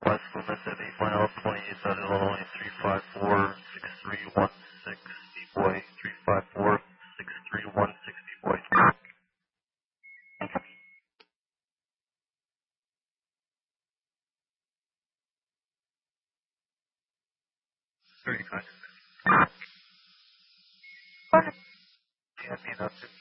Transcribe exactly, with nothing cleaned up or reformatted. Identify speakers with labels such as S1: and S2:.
S1: West limits at eight mile, twenty-eight out Illinois, three five four, six three one six, Decoy, three five four, six three one six, Decoy. thirty-five. Yeah, I mean, that's it.